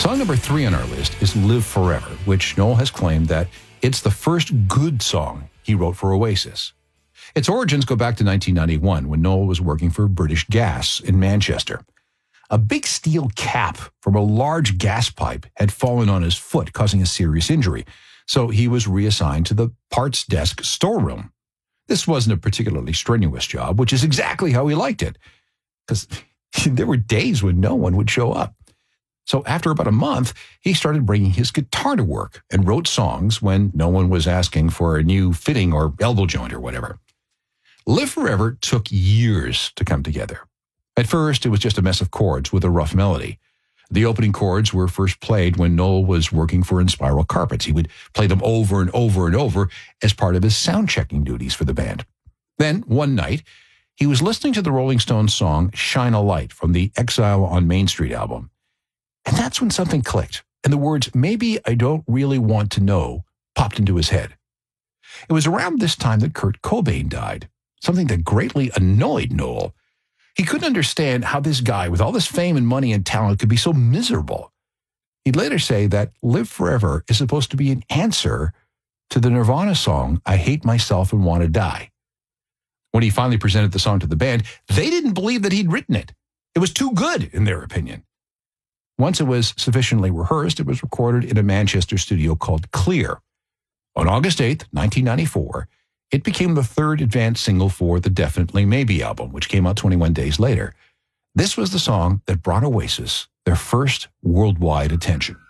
Song number 3 on our list is Live Forever, which Noel has claimed that it's the first good song he wrote for Oasis. Its origins go back to 1991 when Noel was working for British Gas in Manchester. A big steel cap from a large gas pipe had fallen on his foot, causing a serious injury, so he was reassigned to the parts desk storeroom. This wasn't a particularly strenuous job, which is exactly how he liked it, because there were days when no one would show up. So after about a month, he started bringing his guitar to work and wrote songs when no one was asking for a new fitting or elbow joint or whatever. Live Forever took years to come together. At first, it was just a mess of chords with a rough melody. The opening chords were first played when Noel was working for Inspiral Carpets. He would play them over and over and over as part of his sound-checking duties for the band. Then, one night, he was listening to the Rolling Stones song Shine a Light from the Exile on Main Street album. And that's when something clicked, and the words, "Maybe I don't really want to know," popped into his head. It was around this time that Kurt Cobain died, something that greatly annoyed Noel. He couldn't understand how this guy with all this fame and money and talent could be so miserable. He'd later say that Live Forever is supposed to be an answer to the Nirvana song, I Hate Myself and Want to Die. When he finally presented the song to the band, they didn't believe that he'd written it. It was too good, in their opinion. Once it was sufficiently rehearsed, it was recorded in a Manchester studio called Clear. On August 8th, 1994, it became the third advance single for the Definitely Maybe album, which came out 21 days later. This was the song that brought Oasis their first worldwide attention.